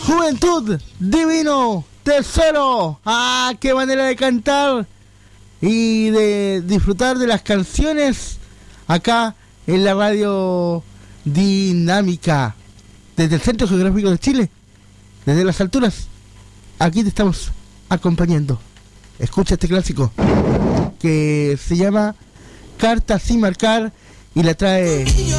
Juventud, divino, tesoro. ¡Ah, qué manera de cantar y de disfrutar de las canciones acá en la radio Dinámica, desde el Centro Geográfico de Chile, desde las alturas? Aquí te estamos acompañando. Escucha este clásico que se llama Carta sin marcar y la trae